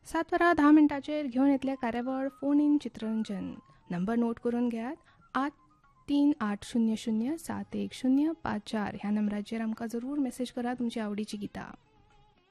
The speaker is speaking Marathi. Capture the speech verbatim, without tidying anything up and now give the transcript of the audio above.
सात वरां धा मिनटाचेर घेवन येतले कार्यावळ phone in Chitraranjan. Number note करून घेयात. आठ तीन आठ शून्य शून्य सात एक शून्य पाच चार ह्या नंबराचेर आमकां जरूर मेसेज करा तुमची आवडीची गितां.